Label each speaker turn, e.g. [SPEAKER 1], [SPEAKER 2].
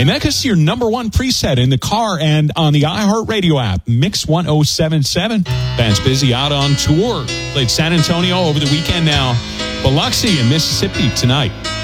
[SPEAKER 1] And that is your number one preset in the car and on the iHeartRadio app, Mix 1077. Band's busy out on tour. Played San Antonio over the weekend now. Biloxi in Mississippi tonight.